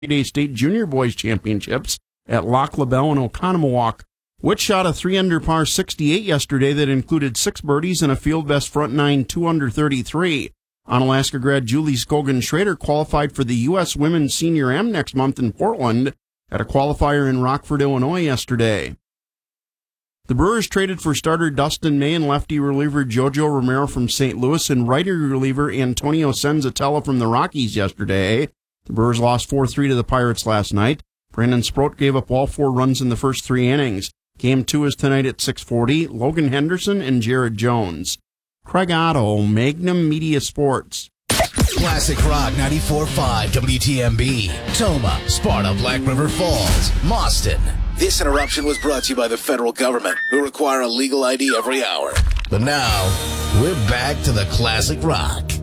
Day State Junior Boys Championships at Loch LaBelle and Oconomowoc. Witt shot a 3-under par 68 yesterday that included 6 birdies and a field best front 9 2-under 33. Onalaska grad Julie Scogan Schrader qualified for the U.S. Women's Senior Am next month in Portland at a qualifier in Rockford, Illinois yesterday. The Brewers traded for starter Dustin May and lefty reliever Jojo Romero from St. Louis and righty reliever Antonio Senzatella from the Rockies yesterday. The Brewers lost 4-3 to the Pirates last night. Brandon Sproat gave up all 4 runs in the first 3 innings. Game 2 is tonight at 6:40. Logan Henderson and Jared Jones. Craig Otto, Magnum Media Sports. Classic Rock 94.5 WTMB. Toma, Sparta, Black River Falls, Mauston. This interruption was brought to you by the federal government, who require a legal ID every hour. But now, we're back to the Classic Rock.